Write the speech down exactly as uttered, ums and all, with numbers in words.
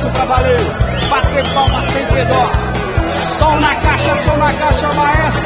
sucesso pra valer. Bater palma sem ter dó. Som na caixa, som na caixa, maestro.